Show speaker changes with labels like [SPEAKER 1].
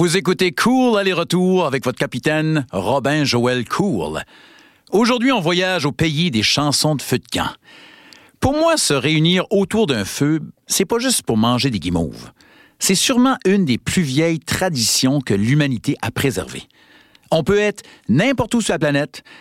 [SPEAKER 1] Vous écoutez Cool aller-retour avec votre capitaine Robin Joël Cool. Aujourd'hui, on voyage au pays des chansons de feu de camp. Pour moi, se réunir autour d'un feu, c'est pas juste pour manger des guimauves. C'est sûrement une des plus vieilles traditions que l'humanité a préservées. On peut être n'importe où sur la planète,